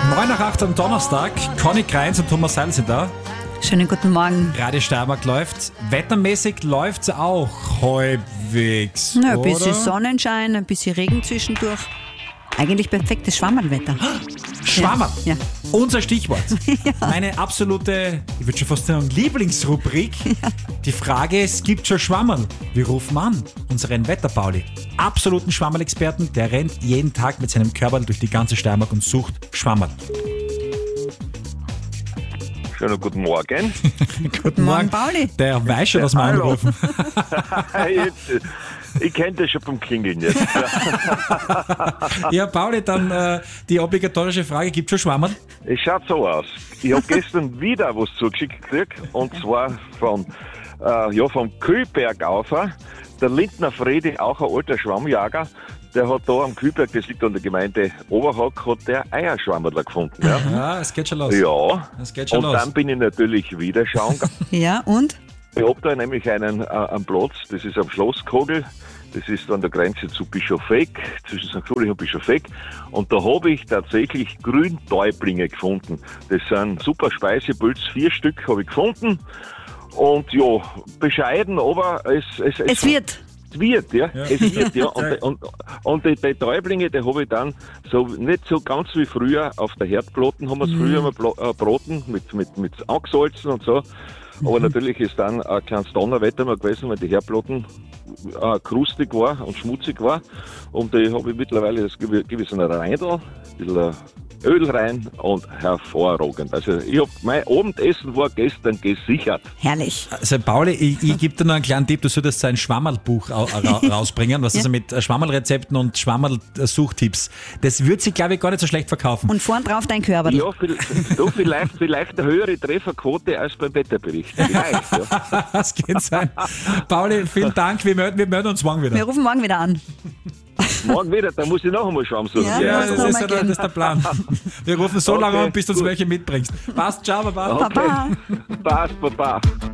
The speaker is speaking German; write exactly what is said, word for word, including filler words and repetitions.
neun nach acht am Donnerstag. Conny Kreins und Thomas Seil sind da. Schönen guten Morgen. Radio Steiermark läuft. Wettermäßig läuft es auch halbwegs. Na, ein oder? bisschen Sonnenschein, ein bisschen Regen zwischendurch. Eigentlich perfektes Schwammerlwetter. Schwammerl. Ja. Ja. Unser Stichwort. Ja. Meine absolute, ich würde schon fast sagen, Lieblingsrubrik. Ja. Die Frage ist, gibt schon Schwammerl? Wir rufen an unseren Wetterpauli. Absoluten Schwammerl-Experten, der rennt jeden Tag mit seinem Körper durch die ganze Steiermark und sucht Schwammerl. Schönen guten Morgen. Guten Morgen, Pauli. Der weiß schon, dass wir Hallo. anrufen. Jetzt, ich kenne das schon vom Klingeln jetzt. Ja, Pauli, dann äh, die obligatorische Frage, gibt schon Schwammerl? Es schaut so aus. Ich habe gestern wieder was zugeschickt gekriegt, und zwar von, äh, ja, vom Kühlberg auf. Der Lindner Fredi, auch ein alter Schwammjager, der hat da am Kühlberg, das liegt an der Gemeinde Oberhock, hat der Eierschwammerl gefunden. Ja, Ja, es geht schon los. ja. Es geht schon Und los. dann bin ich natürlich wieder schauen gegangen. Ja, und? Ich habe da nämlich einen, äh, einen Platz, das ist am Schlosskogel, das ist an der Grenze zu Bischofegg, zwischen Sankt Ulrich und Bischofegg, und da habe ich tatsächlich Grüntäublinge gefunden. Das sind super Speisepilz, vier Stück habe ich gefunden, und ja, bescheiden, aber es, es, Es wird. Es wird, ja. Ja. Es wird, ja. Und, und, und die, die Täublinge, die habe ich dann so nicht so ganz wie früher auf der Herdplatten, haben wir es Mhm. früher mal blo- äh, braten, mit, mit, mit angesalzen und so. Aber natürlich ist dann ein kleines Donnerwetter mal gewesen, weil die Herdplatten äh, krustig war und schmutzig war. Und die habe ich mittlerweile, das gebe gebe ich so eine Reindl, ein bisschen Öl rein, und hervorragend. Also ich habe, mein Abendessen war gestern gesichert. Herrlich. Also Pauli, ich, ich gebe dir noch einen kleinen Tipp, du solltest so ein Schwammerlbuch au- ra rausbringen, was Ja. also mit Schwammerlrezepten und Schwammerl-Suchtipps. Das wird sich, glaube ich, gar nicht so schlecht verkaufen. Und vorn drauf dein Körper. Ja, viel, du, vielleicht, vielleicht eine höhere Trefferquote als beim Wetterbericht. Vielleicht, ja. Das kann sein. Pauli, vielen Dank. Wir melden, wir melden uns morgen wieder. Wir rufen morgen wieder an. Morgen wieder, da muss ich noch einmal Schwamm suchen. Ja, Ja, das das noch ist, mal ja der, gehen. das ist der Plan. Wir rufen so Okay, lange an, bis du uns gut. welche mitbringst. Passt, ciao, baba. Okay. Baba. Passt, Papa.